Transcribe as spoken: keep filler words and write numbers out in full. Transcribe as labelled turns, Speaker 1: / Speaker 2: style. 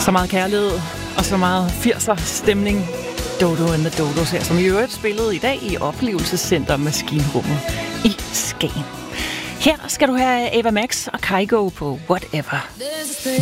Speaker 1: Så meget kærlighed og så meget firser stemning. Dodo and the Dodos her, som i øvrigt spillede i dag i Oplevelsescenter Maskinrummet i Skagen. Her skal du have Ava Max og Kygo på Whatever.